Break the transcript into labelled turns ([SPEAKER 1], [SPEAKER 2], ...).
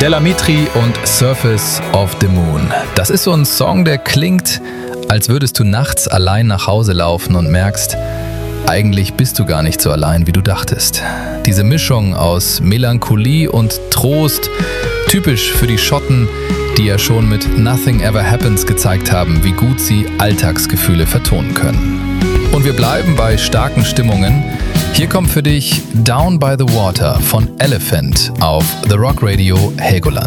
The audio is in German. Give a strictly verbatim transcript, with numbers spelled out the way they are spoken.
[SPEAKER 1] Della Mitri und Surface of the Moon. Das ist so ein Song, der klingt, als würdest du nachts allein nach Hause laufen und merkst, eigentlich bist du gar nicht so allein, wie du dachtest. Diese Mischung aus Melancholie und Trost, typisch für die Schotten, die ja schon mit Nothing Ever Happens gezeigt haben, wie gut sie Alltagsgefühle vertonen können. Und wir bleiben bei starken Stimmungen. Hier kommt für dich Down by the Water von Elephant auf The Rock Radio Helgoland.